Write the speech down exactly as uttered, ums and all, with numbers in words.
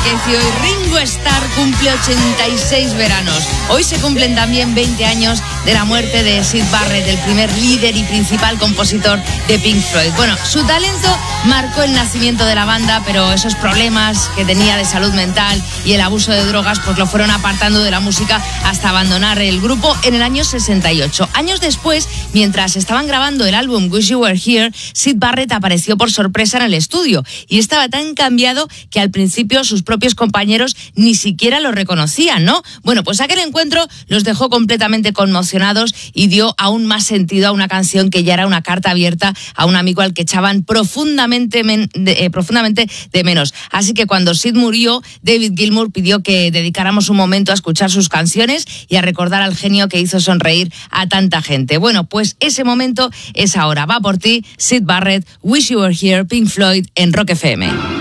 que hoy Ringo Starr cumple ochenta y seis veranos. Hoy se cumplen también veinte años de la muerte de Syd Barrett, el primer líder y principal compositor de Pink Floyd. Bueno, su talento marcó el nacimiento de la banda, pero esos problemas que tenía de salud mental y el abuso de drogas pues lo fueron apartando de la música hasta abandonar el grupo en el año sesenta y ocho. Años después, mientras estaban grabando el álbum Wish You Were Here, Syd Barrett apareció por sorpresa en el estudio y estaba tan cambiado que al principio sus propios compañeros ni siquiera lo reconocían, ¿no? Bueno, pues aquel encuentro los dejó completamente conmocionados y dio aún más sentido a una canción que ya era una carta abierta a un amigo al que echaban profundamente, men, de, eh, profundamente de menos. Así que cuando Syd murió, David Gilmour pidió que dedicáramos un momento a escuchar sus canciones y a recordar al genio que hizo sonreír a tanta gente. Bueno, pues ese momento es ahora. Va por ti, Syd Barrett, Wish You Were Here, Pink Floyd en Rock F M.